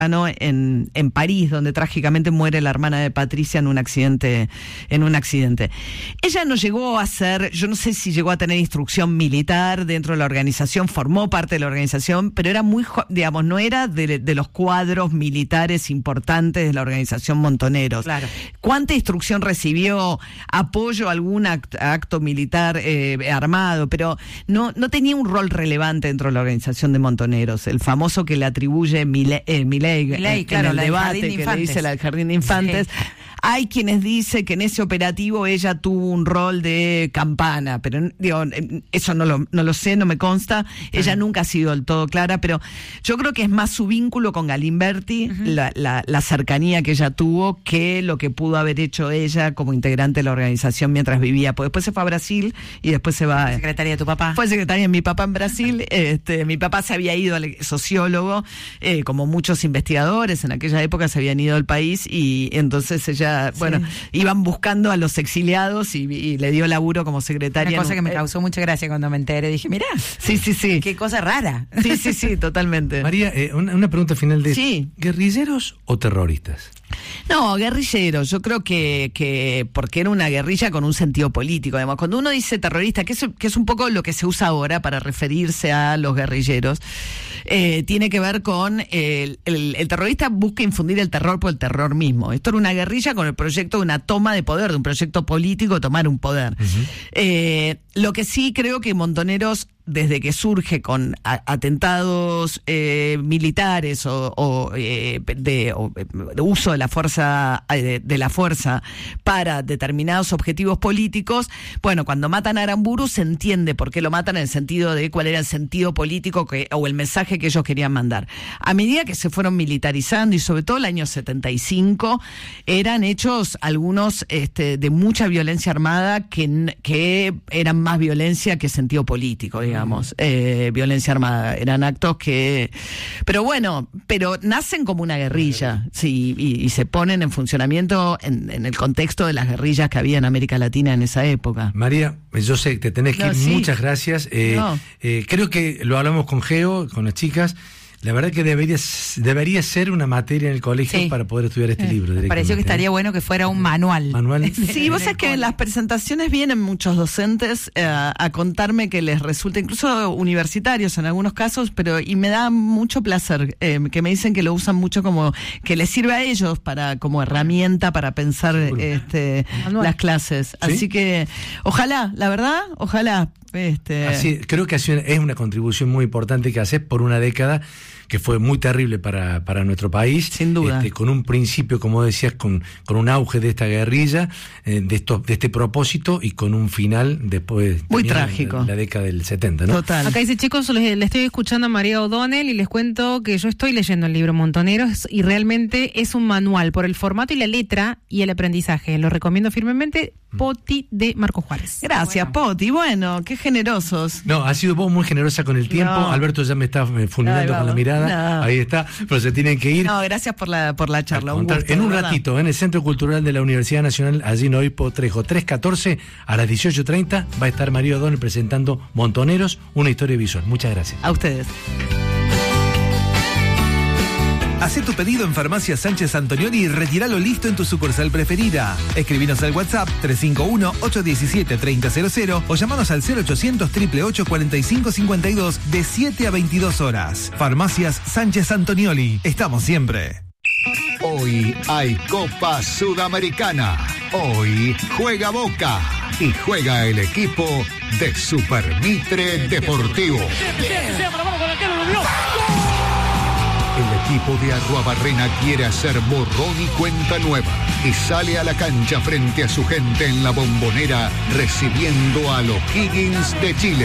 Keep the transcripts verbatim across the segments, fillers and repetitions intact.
En, en París, donde trágicamente muere la hermana de Patricia en un accidente, en un accidente. Ella no llegó a ser, yo no sé si llegó a tener instrucción militar dentro de la organización, formó parte de la organización, pero era muy, digamos, no era de, de los cuadros militares importantes de la organización Montoneros. Claro. ¿Cuánta instrucción recibió? Apoyo a algún acto, acto militar eh, armado, pero no, no tenía un rol relevante dentro de la organización de Montoneros, el famoso que le atribuye Milei, eh, Milei Milei, claro, en el la debate de que le dice la del Jardín de Infantes. Sí. Hay quienes dicen que en ese operativo ella tuvo un rol de campana, pero digo, eso no lo, no lo sé, no me consta. Ella uh-huh. nunca ha sido del todo clara, pero yo creo que es más su vínculo con Galimberti, uh-huh. la, la, la cercanía que ella tuvo, que lo que pudo haber hecho ella como integrante de la organización mientras vivía. Pues después se fue a Brasil y después se va... ¿Secretaria de tu papá? Fue secretaria de mi papá en Brasil. este, mi papá se había ido al sociólogo, eh, como muchos investigadores en aquella época se habían ido al país, y entonces ella bueno, sí. iban buscando a los exiliados y, y le dio laburo como secretaria. Una cosa que me causó mucha gracia cuando me enteré. Dije, mirá, sí, sí, sí. Qué cosa rara. Sí, sí, sí, totalmente. María, eh, una, una pregunta final de sí. ¿guerrilleros o terroristas? No, guerrilleros, yo creo que, que porque era una guerrilla con un sentido político. Además, cuando uno dice terrorista, que es, que es un poco lo que se usa ahora para referirse a los guerrilleros, eh, tiene que ver con el, el, el terrorista busca infundir el terror por el terror mismo. Esto era una guerrilla con el proyecto de una toma de poder, de un proyecto político, tomar un poder. Uh-huh. Eh, lo que sí creo que Montoneros, desde que surge con a, atentados eh, militares o, o, eh, de, o de uso de la fuerza de, de la fuerza para determinados objetivos políticos, bueno, cuando matan a Aramburu se entiende por qué lo matan, en el sentido de cuál era el sentido político que, o el mensaje que ellos querían mandar. A medida que se fueron militarizando, y sobre todo el año setenta y cinco, eran hechos algunos este, de mucha violencia armada que, que eran más violencia que sentido político, digamos, eh, violencia armada. Eran actos que... Pero bueno, pero nacen como una guerrilla, sí, y, y se ponen en funcionamiento en, en el contexto de las guerrillas que había en América Latina en esa época. María, yo sé que te tenés que no, ir, sí. muchas gracias. Eh, no. eh, creo que lo hablamos con Geo, con las chicas. La verdad que debería, debería ser una materia en el colegio sí. para poder estudiar este eh, libro. Me pareció que estaría bueno que fuera un manual. ¿Manual? Sí, vos sabés que en las presentaciones vienen muchos docentes eh, a contarme que les resulta, incluso universitarios en algunos casos, pero y me da mucho placer, eh, que me dicen que lo usan mucho como, que les sirve a ellos para como herramienta para pensar este, las clases. ¿Sí? Así que, ojalá, la verdad, ojalá. Este... Así, creo que así es una contribución muy importante que haces por una década que fue muy terrible para, para nuestro país. Sin duda. Este, con un principio, como decías, con, con un auge de esta guerrilla, eh, de, esto, de este propósito, y con un final después... Muy trágico. En la, la década del setenta, ¿no? Total. Acá dice, chicos, le, le estoy escuchando a María O'Donnell y les cuento que yo estoy leyendo el libro Montoneros y realmente es un manual por el formato y la letra y el aprendizaje. Lo recomiendo firmemente. Poti de Marco Juárez. Gracias, bueno. Poti. Bueno, qué generosos. No, has sido vos muy generosa con el tiempo. No. Alberto ya me está fulminando no, con la mirada. No. Ahí está, pero se tienen que ir. No, gracias por la por la charla. Un gusto, en un ¿verdad? ratito, en el Centro Cultural de la Universidad Nacional, allí en Oipo Trejo trescientos catorce, a las dieciocho treinta, va a estar María O'Donnell presentando Montoneros, una historia visual. Muchas gracias. A ustedes. Hacé tu pedido en Farmacia Sánchez Antonioni y retíralo listo en tu sucursal preferida. Escribinos al WhatsApp tres cinco uno, ocho uno siete, tres cero cero cero o llamanos al cero ochocientos, ocho ocho ocho, cuarenta y cinco cincuenta y dos de siete a veintidós horas. Farmacias Sánchez Antonioni. Estamos siempre. Hoy hay Copa Sudamericana. Hoy juega Boca y juega el equipo de Super Mitre Deportivo. El equipo de Arruabarrena quiere hacer borrón y cuenta nueva y sale a la cancha frente a su gente en la Bombonera, recibiendo a los Higgins de Chile.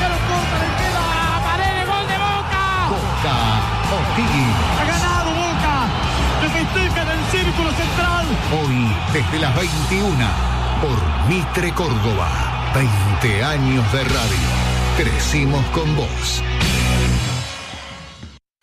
Boca O'Higgins. Ha ganado Boca. Se festeja en el círculo central. Hoy, desde las veintiuna, por Mitre Córdoba. veinte años de radio. Crecimos con vos.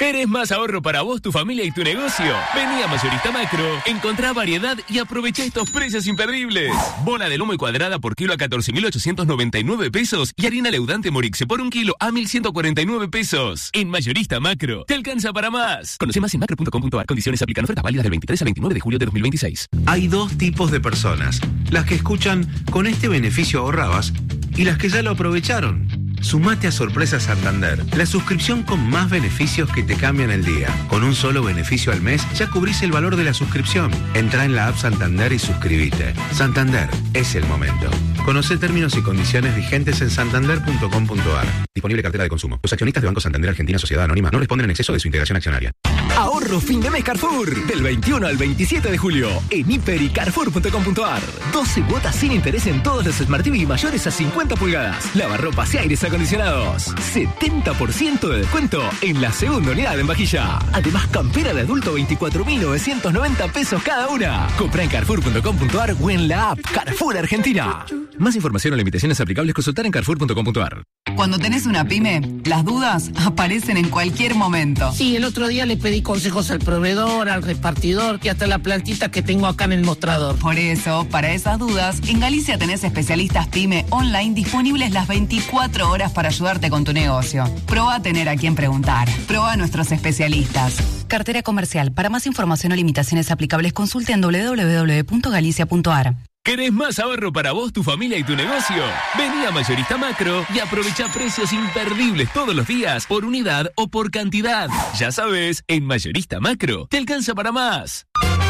¿Querés más ahorro para vos, tu familia y tu negocio? Vení a Mayorista Macro, encontrá variedad y aprovecha estos precios imperdibles. Bola de lomo y cuadrada por kilo a catorce mil ochocientos noventa y nueve pesos y harina leudante Morixe por un kilo a mil ciento cuarenta y nueve pesos. En Mayorista Macro, te alcanza para más. Conoce más en macro punto com punto a r. Condiciones aplican. Ofertas válidas del veintitrés al veintinueve de julio de dos mil veintiséis. Hay dos tipos de personas. Las que escuchan "con este beneficio ahorrabas" y las que ya lo aprovecharon. Sumate a Sorpresa Santander, la suscripción con más beneficios que te cambian el día. Con un solo beneficio al mes ya cubrís el valor de la suscripción. Entrá en la app Santander y suscríbete. Santander, es el momento. Conoce términos y condiciones vigentes en santander punto com punto a r. Disponible cartera de consumo. Los accionistas de Banco Santander Argentina Sociedad Anónima no responden en exceso de su integración accionaria. Ahorro fin de mes Carrefour. Del veintiuno al veintisiete de julio. En hiper y carrefour punto com punto a r. doce cuotas sin interés en todos los Smart T V mayores a cincuenta pulgadas. Lavarropas y aires acondicionados. setenta por ciento de descuento en la segunda unidad en vajilla. Además, campera de adulto veinticuatro mil novecientos noventa pesos cada una. Compra en carrefour punto com punto a r o en la app Carrefour Argentina. Más información o limitaciones aplicables consultar en carrefour punto com punto a r. Cuando tenés una pyme, las dudas aparecen en cualquier momento. Sí, el otro día le pedí consejos al proveedor, al repartidor, que hasta la plantita que tengo acá en el mostrador. Por eso, para esas dudas, en Galicia tenés especialistas pyme online disponibles las veinticuatro horas para ayudarte con tu negocio. Proba a tener a quien preguntar. Proba a nuestros especialistas. Cartera comercial. Para más información o limitaciones aplicables, consulte en doble u doble u doble u punto galicia punto a r. ¿Querés más ahorro para vos, tu familia y tu negocio? Vení a Mayorista Macro y aprovecha precios imperdibles todos los días, por unidad o por cantidad. Ya sabes, en Mayorista Macro te alcanza para más.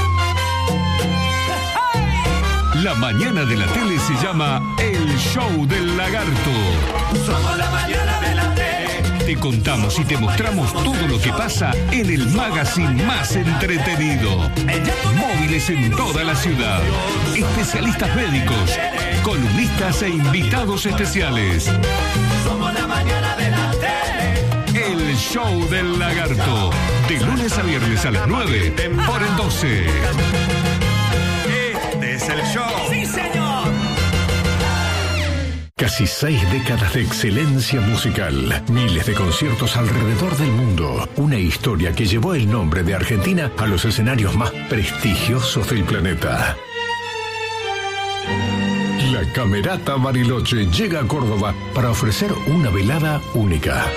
La mañana de la tele se llama El Show del Lagarto. Somos la mañana de la tele. Te contamos y te mostramos todo lo que pasa en el magazine más entretenido. Móviles en toda la ciudad. Especialistas médicos, columnistas e invitados especiales. Somos la mañana de la tele. El Show del Lagarto. De lunes a viernes a las nueve por el doce. Este es el show. ¡Sí, señor! Casi seis décadas de excelencia musical, miles de conciertos alrededor del mundo, una historia que llevó el nombre de Argentina a los escenarios más prestigiosos del planeta. La Camerata Bariloche llega a Córdoba para ofrecer una velada única.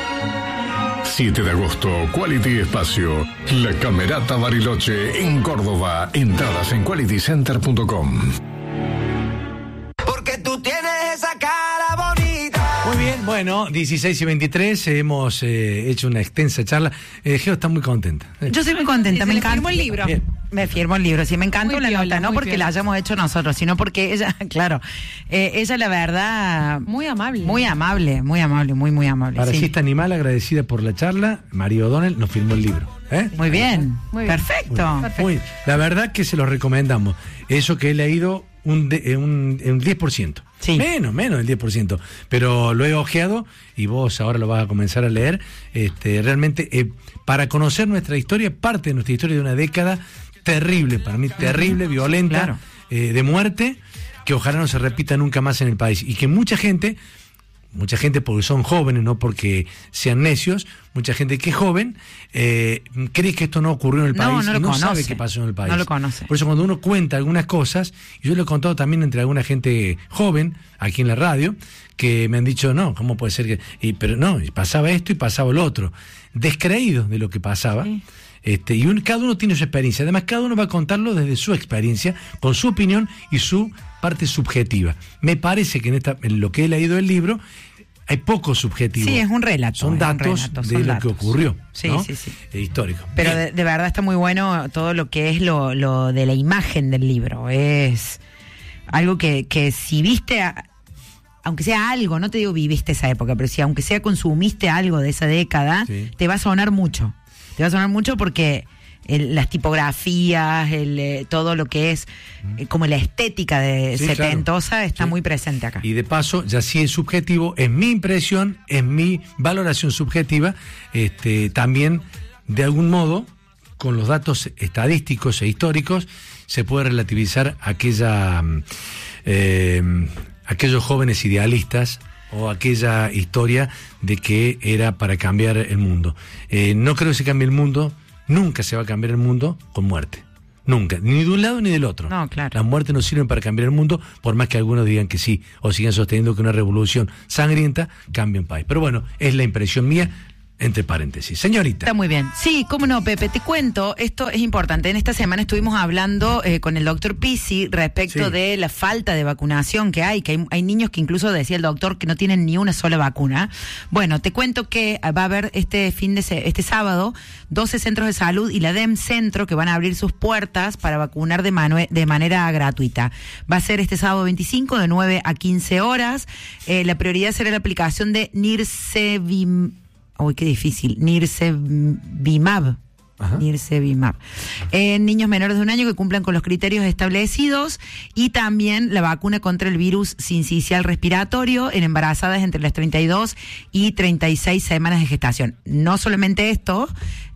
siete de agosto, Quality Espacio, La Camerata Bariloche en Córdoba. Entradas en quality center punto com. Porque tú tienes esa cara bonita. Muy bien, bueno, dieciséis y veintitrés, hemos eh, hecho una extensa charla. Eh, Geo está muy contenta. Yo soy muy contenta, me Se le encanta. firmó el libro. Bien. Me firmo el libro, sí, me encantó Muy la piola, nota, no muy porque piola. la hayamos hecho nosotros, sino porque ella, claro, eh, ella la verdad... Muy amable. Muy amable, muy amable, muy, muy amable. Para sí. Cista Animal, agradecida por la charla, María O'Donnell nos firmó el libro. ¿eh? Muy bien, Muy bien. perfecto. Muy, la verdad que se los recomendamos. Eso que he leído, un, de- eh, un, un diez por ciento. Sí. Menos, menos del diez por ciento. Pero lo he ojeado y vos ahora lo vas a comenzar a leer. Este, realmente, eh, para conocer nuestra historia, parte de nuestra historia de una década terrible, para mí terrible, violenta, Claro. eh, de muerte, que ojalá no se repita nunca más en el país. Y que mucha gente... Mucha gente porque son jóvenes, no porque sean necios, mucha gente que es joven eh, cree que esto no ocurrió en el No, país no y lo no conoce. sabe qué pasó en el país. No lo conoce. Por eso cuando uno cuenta algunas cosas, y yo lo he contado también entre alguna gente joven aquí en la radio, que me han dicho, no, ¿cómo puede ser que...? Y, pero no, y pasaba esto y pasaba lo otro. Descreídos de lo que pasaba. Sí. Este, y un- cada uno tiene su experiencia. Además, cada uno va a contarlo desde su experiencia, con su opinión y su parte subjetiva. Me parece que en, esta, en lo que he leído del libro hay poco subjetivo. Sí, es un relato. Son es un datos relato, de son lo datos. que ocurrió. Sí, ¿no? sí, sí. Eh, histórico. Pero Bien. de, de verdad está muy bueno todo lo que es lo, lo de la imagen del libro. Es algo que, que si viste, a- aunque sea algo, no te digo viviste esa época, pero si aunque sea consumiste algo de esa década, Sí. te va a sonar mucho. Te va a sonar mucho porque el- las tipografías, el, eh, todo lo que es eh, como la estética de Sí, claro. setentosa está Sí. muy presente acá. Y de paso, ya sí es subjetivo, es mi impresión, es mi valoración subjetiva, este, también de algún modo, con los datos estadísticos e históricos, se puede relativizar aquella, mm, eh, aquellos jóvenes idealistas o aquella historia de que era para cambiar el mundo. Eh, no creo que se cambie el mundo, nunca se va a cambiar el mundo con muerte. Nunca, ni de un lado ni del otro. No, claro. Las muertes no sirven para cambiar el mundo, por más que algunos digan que sí, o sigan sosteniendo que una revolución sangrienta cambia un país. Pero bueno, es la impresión mía, entre paréntesis. Señorita. Está muy bien. Sí, cómo no, Pepe, te cuento, esto es importante. En esta semana estuvimos hablando eh, con el doctor Pizzi respecto Sí. de la falta de vacunación que hay, que hay, hay niños que incluso decía el doctor que no tienen ni una sola vacuna. Bueno, te cuento que va a haber este fin de se- este sábado doce centros de salud y la D E M Centro que van a abrir sus puertas para vacunar de, manue- de manera gratuita. Va a ser este sábado veinticinco de nueve a quince horas. Eh, la prioridad será la aplicación de Nirsevim. Uy, qué difícil. Nirsevimab. Nirsevimab. En niños menores de un año que cumplan con los criterios establecidos y también la vacuna contra el virus sincicial respiratorio en embarazadas entre las treinta y dos y treinta y seis semanas de gestación. No solamente esto,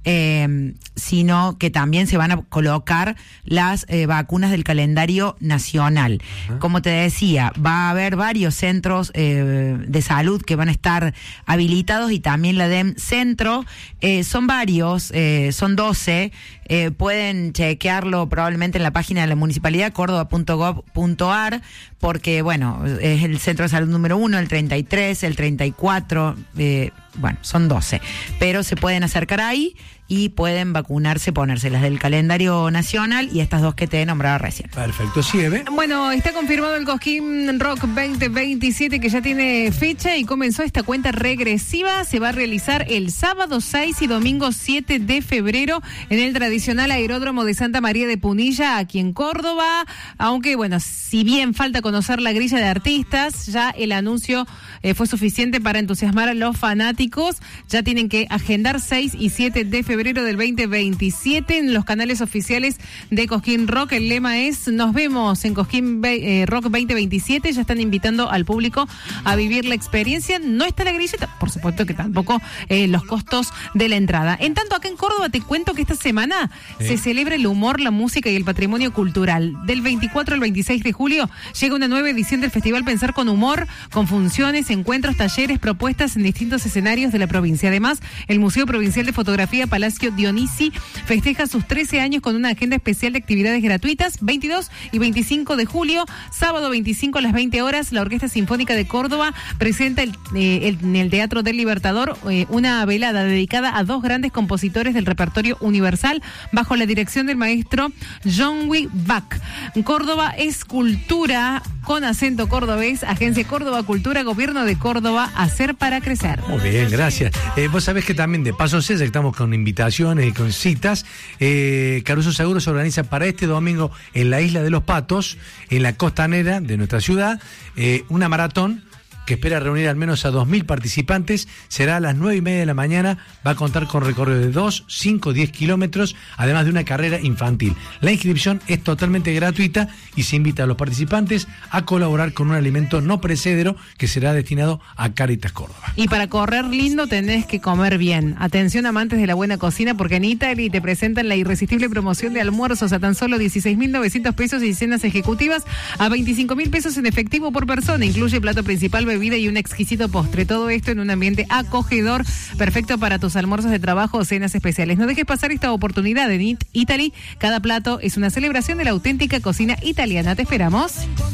eh, sino que también se van a colocar las eh, vacunas del calendario nacional. Ajá. Como te decía, va a haber varios centros eh, de salud que van a estar habilitados y también la D E M Centro. Eh, son varios, eh, son doce. Eh, pueden chequearlo probablemente en la página de la municipalidad, córdoba punto gov punto ar, porque, bueno, es el centro de salud número uno, el treinta y tres, el treinta y cuatro, eh, bueno, son doce. Pero se pueden acercar ahí y pueden vacunarse, ponerse las del calendario nacional y estas dos que te he nombrado recién. Perfecto, sí, Eve. Bueno, está confirmado el Cosquín Rock veinte veintisiete que ya tiene fecha y comenzó esta cuenta regresiva. Se va a realizar el sábado seis y domingo siete de febrero en el tradicional aeródromo de Santa María de Punilla, aquí en Córdoba. Aunque, bueno, si bien falta conocer la grilla de artistas, ya el anuncio eh, fue suficiente para entusiasmar a los fanáticos. Ya tienen que agendar seis y siete de febrero del veinte veintisiete en los canales oficiales de Cosquín Rock. El lema es: nos vemos en Cosquín eh, Rock veinte veintisiete. Ya están invitando al público a vivir la experiencia. No está la grilleta, por supuesto que tampoco eh, los costos de la entrada. En tanto, acá en Córdoba te cuento que esta semana Sí. se celebra el humor, la música y el patrimonio cultural. Del veinticuatro al veintiséis de julio llega una nueva edición del Festival Pensar con Humor, con funciones, encuentros, talleres, propuestas en distintos escenarios de la provincia. Además, el Museo Provincial de Fotografía Palacio Dionisi festeja sus trece años con una agenda especial de actividades gratuitas. veintidós y veinticinco de julio, sábado veinticinco a las veinte horas, la Orquesta Sinfónica de Córdoba presenta el, eh, el- en el Teatro del Libertador eh, una velada dedicada a dos grandes compositores del repertorio universal bajo la dirección del maestro Jean-Louis Bach. Córdoba es cultura con acento cordobés, Agencia Córdoba Cultura, Gobierno de Córdoba, hacer para crecer. Muy bien, gracias. Eh, vos sabés que también de paso sé, ya que estamos con invitaciones y con citas, eh, Caruso Seguro se organiza para este domingo en la Isla de los Patos, en la costanera de nuestra ciudad, eh, una maratón que espera reunir al menos a dos mil participantes. Será a las nueve y media de la mañana. Va a contar con recorrido de dos, cinco, diez kilómetros, además de una carrera infantil. La inscripción es totalmente gratuita y se invita a los participantes a colaborar con un alimento no perecedero que será destinado a Cáritas Córdoba. Y para correr lindo tenés que comer bien. Atención, amantes de la buena cocina, porque en Italy te presentan la irresistible promoción de almuerzos a tan solo dieciséis mil novecientos pesos y cenas ejecutivas a veinticinco mil pesos en efectivo por persona. Incluye plato principal, bebida y un exquisito postre. Todo esto en un ambiente acogedor, perfecto para tus almuerzos de trabajo o cenas especiales. No dejes pasar esta oportunidad. En It- Italy, cada plato es una celebración de la auténtica cocina italiana. Te esperamos.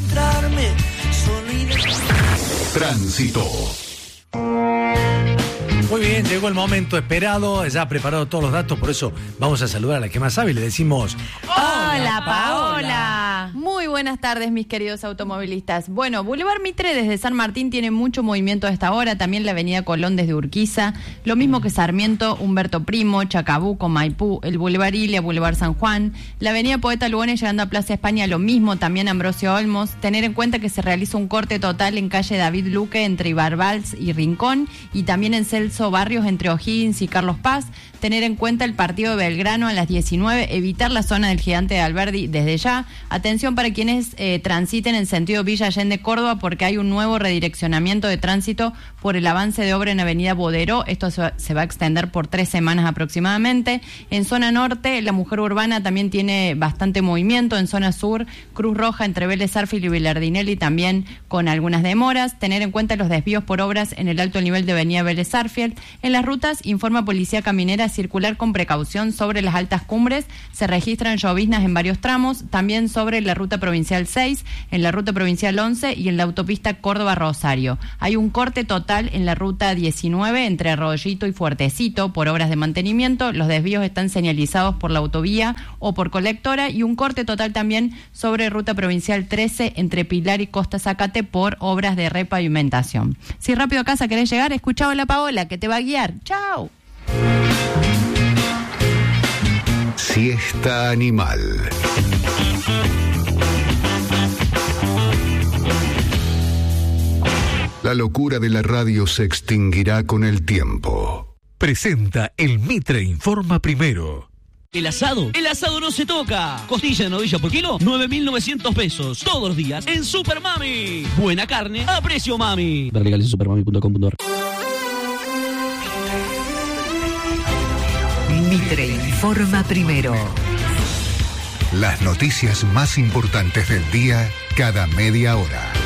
Tránsito. Muy bien, llegó el momento esperado, ya ha preparado todos los datos, por eso vamos a saludar a la que más sabe y le decimos... Hola, Paola. Muy buenas tardes, mis queridos automovilistas. Bueno, Boulevard Mitre desde San Martín tiene mucho movimiento a esta hora, también la avenida Colón desde Urquiza, lo mismo que Sarmiento, Humberto Primo, Chacabuco, Maipú, el Boulevard Ilia, Boulevard San Juan, la avenida Poeta Lugones llegando a Plaza España, lo mismo, también Ambrosio Olmos. Tener en cuenta que se realiza un corte total en calle David Luque entre Ibarbals y Rincón, y también en Celso Celso Barrios entre O'Higgins y Carlos Paz. Tener en cuenta el partido de Belgrano a las diecinueve, evitar la zona del Gigante de Alberdi desde ya. Atención para quienes eh, transiten en sentido Villa Allende, Córdoba, porque hay un nuevo redireccionamiento de tránsito por el avance de obra en Avenida Boderó. Esto se va, se va a extender por tres semanas aproximadamente. En zona norte, la mujer urbana también tiene bastante movimiento. En zona sur, Cruz Roja entre Vélez Arfield y Vilardinelli también con algunas demoras. Tener en cuenta los desvíos por obras en el alto nivel de Avenida Vélez Arfield. En las rutas, informa Policía Caminera, circular con precaución sobre las altas cumbres. Se registran lloviznas en varios tramos, también sobre la ruta provincial seis, en la ruta provincial once y en la autopista Córdoba-Rosario. Hay un corte total en la ruta diecinueve entre Arroyito y Fuertecito por obras de mantenimiento. Los desvíos están señalizados por la autovía o por colectora, y un corte total también sobre ruta provincial trece entre Pilar y Costa Zacate por obras de repavimentación. Si rápido a casa querés llegar, escuchá a la Paola que te va a guiar. ¡Chao! Siesta animal. La locura de la radio se extinguirá con el tiempo. Presenta el Mitre Informa Primero. El asado, el asado no se toca. Costilla de novilla por kilo, nueve mil novecientos pesos. Todos los días en Super Mami. Buena carne a precio mami. Ver legales en supermami punto com punto a r. Mitre Informa Primero. Las noticias más importantes del día cada media hora.